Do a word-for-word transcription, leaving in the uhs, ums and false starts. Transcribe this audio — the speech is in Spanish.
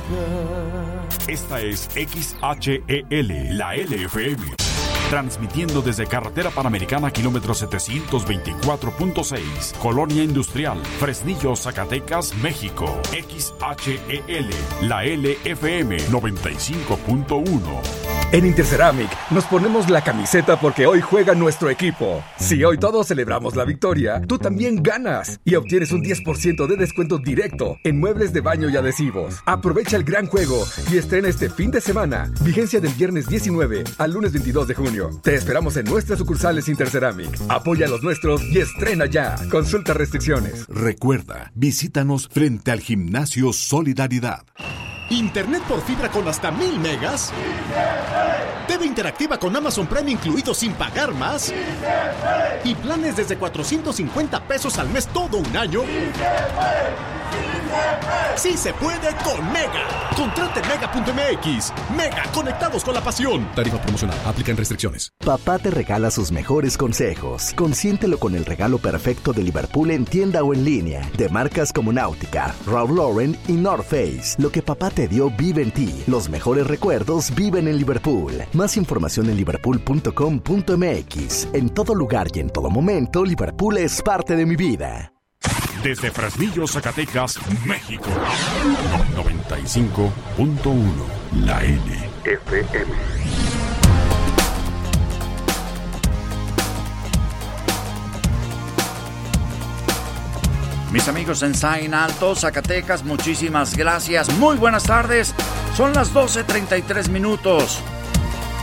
Esta es X H E L, la L F M. Transmitiendo desde Carretera Panamericana, kilómetro setecientos veinticuatro punto seis, Colonia Industrial, Fresnillo, Zacatecas, México. X H E L, la L F M noventa y cinco punto uno. En Interceramic nos ponemos la camiseta porque hoy juega nuestro equipo. Si hoy todos celebramos la victoria, tú también ganas y obtienes un diez por ciento de descuento directo en muebles de baño y adhesivos. Aprovecha el gran juego y estrena este fin de semana. Vigencia del viernes diecinueve al lunes veintidós de junio. Te esperamos en nuestras sucursales Interceramic. Apoya a los nuestros y estrena ya. Consulta restricciones. Recuerda, visítanos frente al Gimnasio Solidaridad. Internet por fibra con hasta mil megas. T V interactiva con Amazon Prime incluido sin pagar más. Y planes desde cuatrocientos cincuenta pesos al mes todo un año. Sí se puede con Mega. Contrate mega punto m x. Mega, conectados con la pasión. Tarifa promocional. Aplican restricciones. Papá te regala sus mejores consejos. Consiéntelo con el regalo perfecto de Liverpool en tienda o en línea. De marcas como Náutica, Ralph Lauren y North Face. Lo que papá te dio vive en ti. Los mejores recuerdos viven en Liverpool. Más información en liverpool punto com punto m x. En todo lugar y en todo momento, Liverpool es parte de mi vida. Desde Fresnillo, Zacatecas, México. noventa y cinco punto uno, la L F M. Mis amigos en Sain Alto, Zacatecas, muchísimas gracias. Muy buenas tardes. Son las doce treinta y tres minutos.